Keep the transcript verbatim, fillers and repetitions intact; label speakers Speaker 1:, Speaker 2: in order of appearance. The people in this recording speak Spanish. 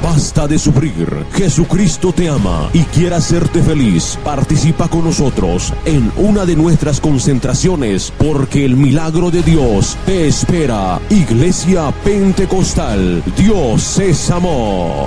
Speaker 1: Basta de sufrir. Jesucristo te ama y quiere hacerte feliz. Participa con nosotros en una de nuestras concentraciones, porque el milagro de Dios te espera. Iglesia Pentecostal, Dios es amor.